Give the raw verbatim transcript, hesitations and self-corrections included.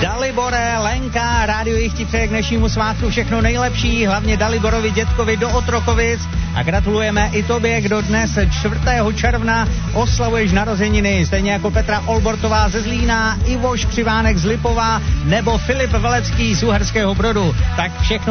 Dalibore, Lenka, rádio jich ti přeje k dnešnímu svátku všechno nejlepší, hlavně Daliborovi dětkovi do Otrokovic a gratulujeme i tobě, kdo dnes čtvrtého června oslavuješ narozeniny, stejně jako Petra Olbortová ze Zlína, Ivo Škřivánek z Lipova nebo Filip Velecký z Uherského Brodu. Tak všechno